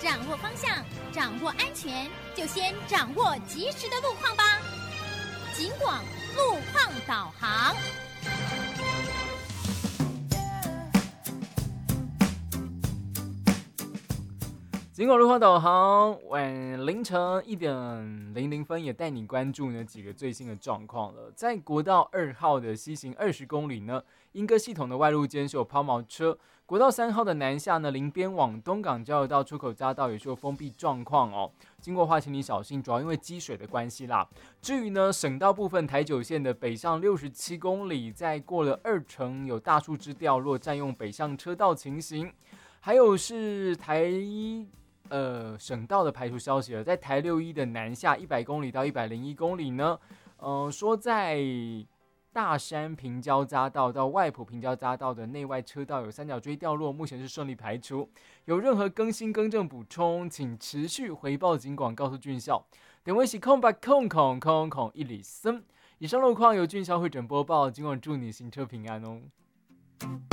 掌握方向，掌握安全，就先掌握及时的路况吧。警广路况导航。 警广路况导航，凌晨1:00也带你关注呢几个最新的状况了。在国道2号的西行20公里呢，莺歌系统的外路间是有抛锚车；国道3号的南下呢，林边往东港交流道出口匝道也是有封闭状况哦。经过的话，请你小心，主要因为积水的关系啦。至于呢，省道部分台九线的北上67公里，在过了2城有大树枝掉落，占用北向车道情形。还有是省道的排除消息了，在台61的南下100公里到101公里呢，说在大山平交匝道到外埔平交匝道的内外车道有三角锥掉落，目前是顺利排除。有任何更新更正补充，请持续回报警广告诉俊孝。电话是0800000103。以上路况由俊孝会诊播报，警广祝你行车平安哦。